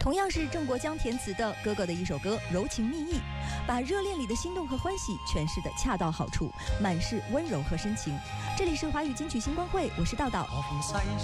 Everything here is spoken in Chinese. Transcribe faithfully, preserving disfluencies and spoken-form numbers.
同样是郑国江填词的哥哥的一首歌《柔情蜜意》，把热恋里的心动和欢喜诠释得恰到好处，满是温柔和深情。这里是华语金曲星光会，我是道道。 何妨细